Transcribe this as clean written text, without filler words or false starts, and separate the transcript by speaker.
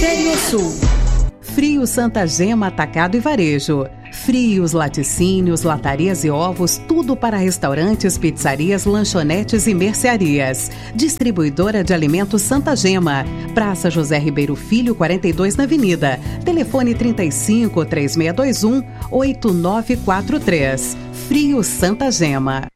Speaker 1: Sul. Frios Santa Gema Atacado e Varejo. Frios, laticínios, latarias e ovos, tudo para restaurantes, pizzarias, lanchonetes e mercearias. Distribuidora de alimentos Santa Gema. Praça José Ribeiro Filho, 42 na Avenida. Telefone 35 3621 8943. Frios Santa Gema.